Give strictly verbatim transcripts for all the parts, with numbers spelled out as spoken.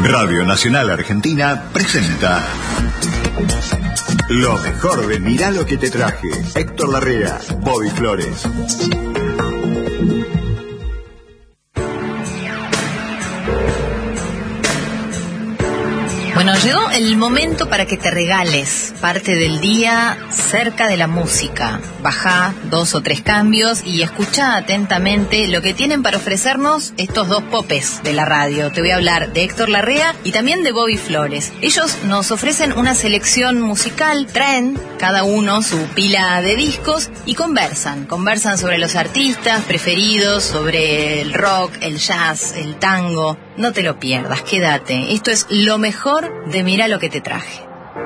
Radio Nacional Argentina presenta lo mejor de Mirá lo que te traje. Héctor Larrea, Bobby Flores. Bueno, llegó el momento para que te regales parte del día cerca de la música. Bajá dos o tres cambios y escuchá atentamente lo que tienen para ofrecernos estos dos popes de la radio. Te voy a hablar de Héctor Larrea y también de Bobby Flores. Ellos nos ofrecen una selección musical, traen cada uno su pila de discos y conversan. Conversan sobre los artistas preferidos, sobre el rock, el jazz, el tango. No te lo pierdas, quédate. Esto es lo mejor de Mirá lo que te traje.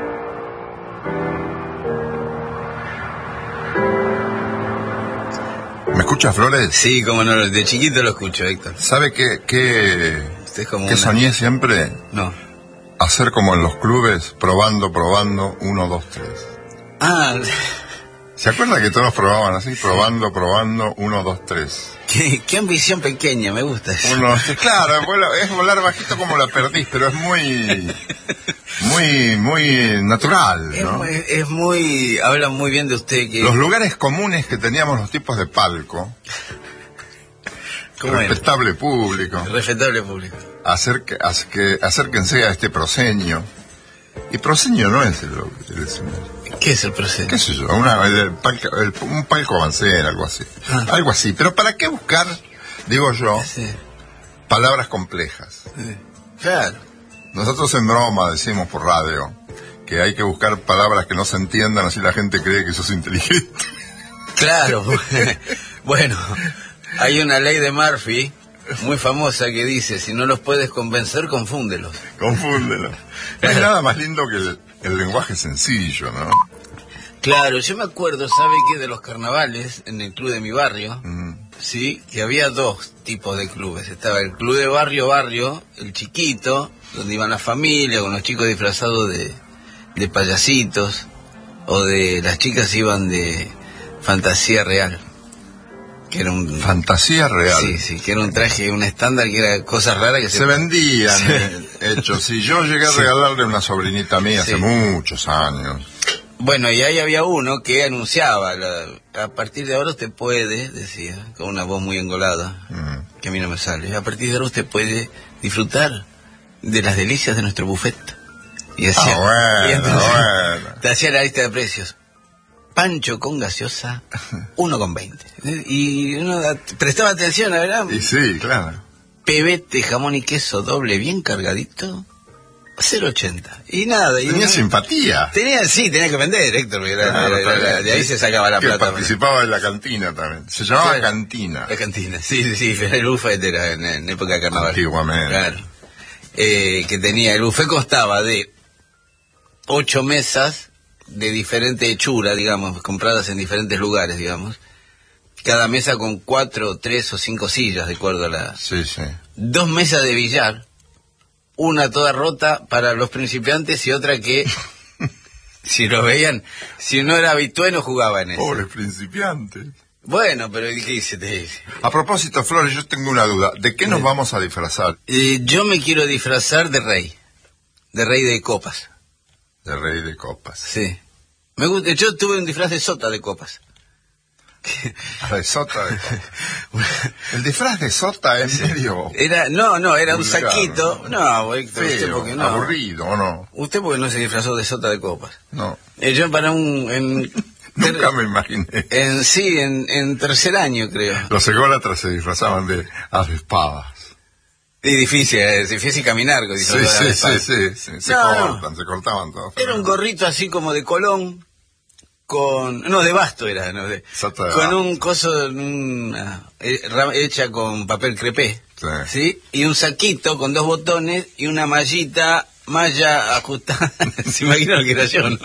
¿Me escuchas, Flores? Sí, como no, de chiquito lo escucho, Héctor. ¿Sabe qué, qué, Usted es como qué una... soñé siempre? No. Hacer como en los clubes, probando, probando, uno, dos, tres. Ah, ¿Se acuerda que todos probaban así? Probando, probando, uno, dos, tres. qué, qué ambición pequeña, me gusta eso. Uno, dos, tres. Claro, bueno, es volar bajito como la perdís, pero es muy, muy, muy natural, Es, ¿no? muy, es muy... Habla muy bien de usted que... Los lugares comunes que teníamos los tipos de palco, ¿Cómo es? respetable público, Respetable público. acerque, acerque, acérquense a este proseño. Y proseño no es el, el escenario. ¿Qué es el proceso? ¿Qué sé yo? Una, el, el palco, el, un palco avancero, algo así. Ah. Algo así. Pero ¿para qué buscar, digo yo, Sí. palabras complejas? Sí. Claro. Nosotros en broma decimos por radio que hay que buscar palabras que no se entiendan, así la gente cree que sos inteligente. Claro. Bueno, hay una ley de Murphy muy famosa que dice, si no los puedes convencer, confúndelos. Confúndelo. No hay nada más lindo que el, el lenguaje sencillo, ¿no? Claro, yo me acuerdo, ¿sabe qué? De los carnavales en el club de mi barrio, Mm. sí, que había dos tipos de clubes. Estaba el club de barrio, barrio, el chiquito, donde iban las familias, con los chicos disfrazados de, de payasitos, o de las chicas iban de fantasía real. Que era un... Fantasía real. Sí, sí, que era un traje, un estándar, que era cosas raras que se... Se vendían, Sí. eh, hechos. Sí, yo llegué a Sí. regalarle a una sobrinita mía Sí. hace muchos años. Bueno, y ahí había uno que anunciaba, la- a partir de ahora usted puede, decía, con una voz muy engolada, Mm. que a mí no me sale, a partir de ahora usted puede disfrutar de las delicias de nuestro buffet. Y decía, Ah, bueno, y entonces, bueno. te hacía la lista de precios. Pancho con gaseosa, uno con veinte. Y uno da- prestaba atención, la verdad. Y sí, claro. Pebete, jamón y queso doble, bien cargadito, cero ochenta. Y nada. Y Tenía no- simpatía. Tenía, sí, tenía que vender, Héctor, porque era- Claro, era- era- está bien. de ahí se sacaba la Que plata. participaba en la cantina también. Se llamaba Claro. cantina. La cantina, sí, sí, sí, el buffet era en, en época de carnaval. Antiguamente. Claro. Eh, que tenía, el buffet constaba de ocho mesas de diferente hechura, digamos, compradas en diferentes lugares, digamos. Cada mesa con cuatro, tres o cinco sillas, de acuerdo a la... Sí, sí. Dos mesas de billar, una toda rota para los principiantes y otra que, si lo veían, si no era habitué no jugaba en eso. Pobres principiantes. Bueno, pero ¿qué dice? Te dice? A propósito, Flores, yo tengo una duda. ¿De qué nos Sí. vamos a disfrazar? Eh, yo me quiero disfrazar de rey, de rey de copas. De rey de copas. Sí. Me gusta, yo tuve un disfraz de sota de copas. De sota de copas. El disfraz de sota es medio Era, no, no, era un vulgar, saquito. ¿no? No, Héctor, usted feo, porque no. aburrido, ¿o no? Usted porque no se disfrazó de sota de copas. No. Eh, yo para un... En, Nunca me imaginé. En, sí, en, en tercer año, creo. Los ególatras se disfrazaban de avespadas. Y difícil, es difícil caminar con Sí, disfraz de sí, sí, avispa. sí, sí. Se No, cortan, no. se cortaban todos. Era un gorrito así como de Colón, con... No, de basto era, no, de, Sota de con basto. un coso, una, eh, ra- hecha con papel crepé, Sí. ¿sí? Y un saquito con dos botones y una mallita, malla ajustada. Se imagina lo que era yo, ¿no?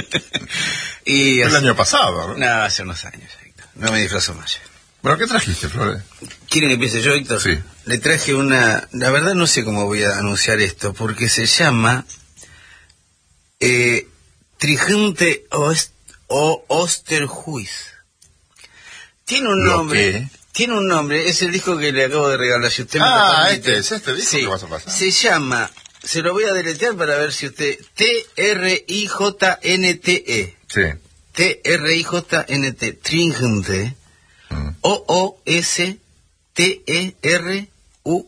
y Fue el así- año pasado, ¿no? No, hace unos años, Héctor. No me disfrazo más. Bueno, ¿qué trajiste, Flores? ¿Quieren que empiece yo, Héctor? Sí. Le traje una... La verdad no sé cómo voy a anunciar esto, porque se llama... Eh, Trigente Ost o Osterhuis. Tiene un ¿Lo nombre... qué? Tiene un nombre, es el disco que le acabo de regalar, si usted me Ah, lo permite. este, es este disco Sí, que vas a pasar. se llama se lo voy a deletrear para ver si usted... T R I J N T E. Sí. T R I J N T. Tringente. Mm. O O S T E R U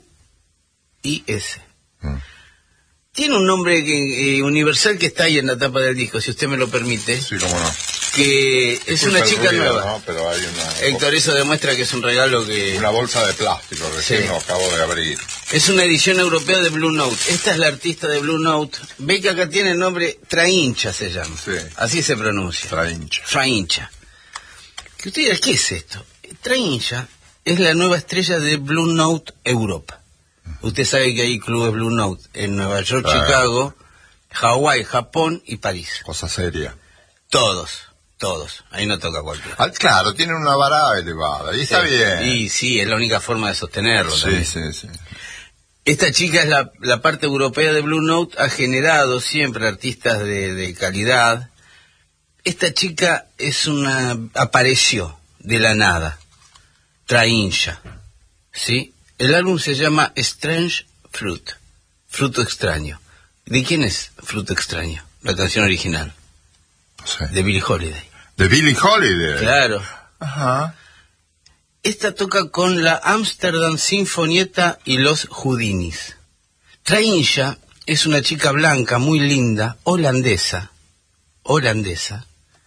I S. Mm. Tiene un nombre que, eh, universal que está ahí en la tapa del disco, si usted me lo permite. Sí, cómo no. Que es Disculpa una chica ruido, nueva. ¿no? Pero hay una... Héctor, eso demuestra que es un regalo que... Una bolsa de plástico, recién sí. lo acabo de abrir. Es una edición europea de Blue Note. Esta es la artista de Blue Note. Ve que acá tiene el nombre Traincha, se llama. Sí. Así se pronuncia. Traincha. Traincha. Que usted dirá, ¿qué es esto? Traincha es la nueva estrella de Blue Note Europa. Uh-huh. Usted sabe que hay clubes Blue Note en Nueva York, claro. Chicago, Hawái, Japón y París. Cosa seria. Todos. Todos, ahí no toca cualquiera. Ah, claro, tienen una vara elevada, y sí, está bien. Y sí, es la única forma de sostenerlo. Sí, también. sí, sí. Esta chica es la, la parte europea de Blue Note, ha generado siempre artistas de, de calidad. Esta chica es una... apareció de la nada, Traincha, ¿sí? El álbum se llama Strange Fruit, Fruto Extraño. ¿De quién es Fruto Extraño? La canción original. Sí. De Billie Holiday. De Billie Holiday. Claro. Ajá. Esta toca con la Amsterdam Sinfonietta y los Houdinis. Traincha es una chica blanca, muy linda, holandesa, holandesa,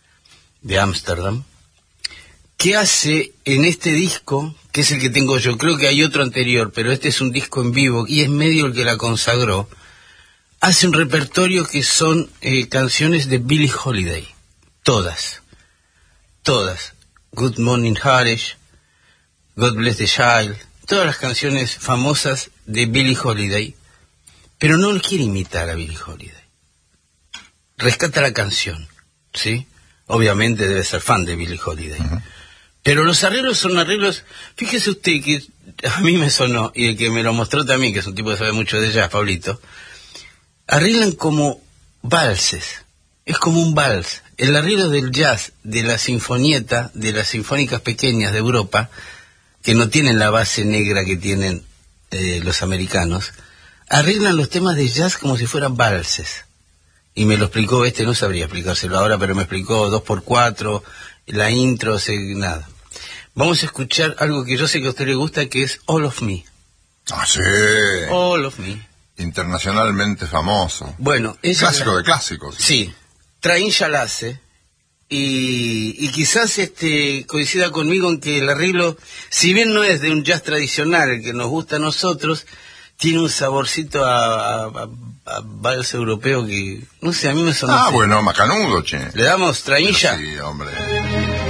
de Ámsterdam, que hace en este disco, que es el que tengo yo, creo que hay otro anterior, pero este es un disco en vivo y es medio el que la consagró, hace un repertorio que son eh, canciones de Billie Holiday. Todas, todas. Good Morning Harish, God Bless the Child, todas las canciones famosas de Billie Holiday, pero no quiere imitar a Billie Holiday. Rescata la canción, ¿sí? Obviamente debe ser fan de Billie Holiday. Uh-huh. Pero los arreglos son arreglos, fíjese usted que a mí me sonó, y el que me lo mostró también, que es un tipo que sabe mucho de jazz, Pablito, arreglan como valses, es como un vals. El arreglo del jazz, de la sinfonieta, de las sinfónicas pequeñas de Europa, que no tienen la base negra que tienen eh, los americanos, arreglan los temas de jazz como si fueran valses. Y me lo explicó este, no sabría explicárselo ahora, pero me explicó dos por cuatro, la intro, se, nada. Vamos a escuchar algo que yo sé que a usted le gusta, que es All of Me. Ah, sí. All of Me. Internacionalmente famoso. Bueno, es clásico la... de clásicos. Sí. Traincha la hace, y, y quizás este coincida conmigo en que el arreglo, si bien no es de un jazz tradicional, el que nos gusta a nosotros, tiene un saborcito a, a, a, a vals europeo que, no sé, a mí me sonó. Ah, así. bueno, macanudo, che. ¿Le damos Traincha? Sí, hombre.